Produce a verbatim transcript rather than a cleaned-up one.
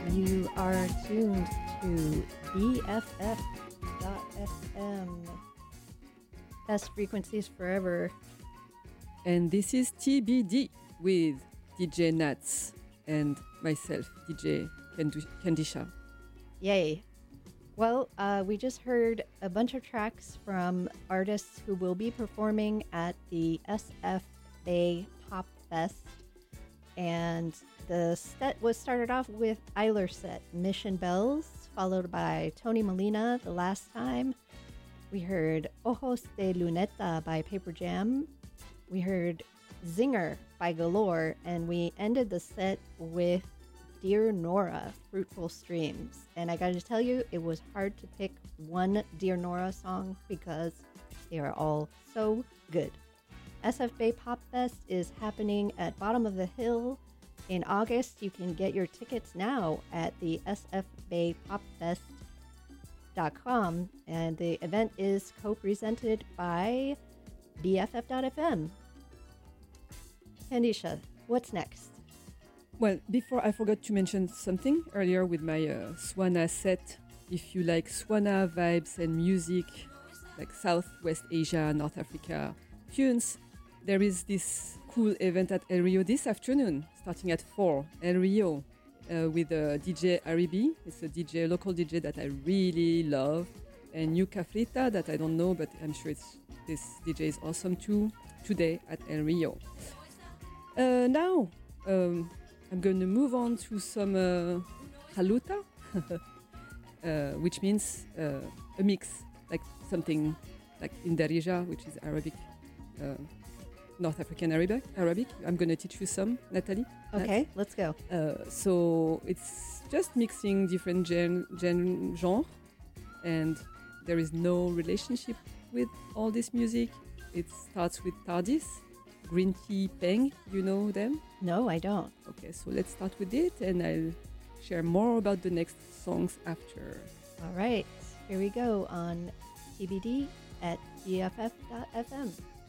You are tuned to B F F dot F M. Best frequencies forever. And this is T B D with D J Nats and myself, D J Kandisha. Yay. Well, uh, we just heard a bunch of tracks from artists who will be performing at the S F Bay Pop Fest. And the set was started off with Eiler set, Mission Bells, followed by Tony Molina, The Last Time. We heard Ojos de Luneta by Paper Jam. We heard Zinger by Galore. And we ended the set with Dear Nora, Fruitful Streams. And I gotta tell you, it was hard to pick one Dear Nora song because they are all so good. S F Bay Pop Fest is happening at Bottom of the Hill in August. You can get your tickets now at the s f bay pop fest dot com, and the event is co-presented by B F F dot F M. Kandisha, what's next? Well, before I forgot to mention something earlier with my uh, Swana set. If you like Swana vibes and music, like Southwest Asia, North Africa tunes, there is this cool event at El Rio this afternoon, starting at four. El Rio uh, with uh, D J Aribi. It's a D J, local D J that I really love. And Yuka Frita that I don't know, but I'm sure it's, this D J is awesome too, today at El Rio. Uh, now, um, I'm going to move on to some uh, haluta, uh, which means uh, a mix, like something like in Darija, which is Arabic. Uh, North African Arabic. Arabic. I'm going to teach you some, Natalie. Okay, Nat. Let's go. Uh, so it's just mixing different gen, gen genre, and there is no relationship with all this music. It starts with Tardis, Green Tea Peng. You know them? No, I don't. Okay, so let's start with it, and I'll share more about the next songs after. All right, here we go on T B D at B F F dot F M.